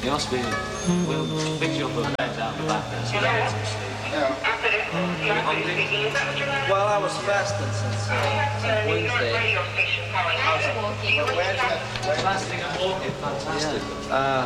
You must be. We'll pick you up a bed down the back there. So Well, I was fasting since Wednesday. fasting and walking, fantastic. Yeah.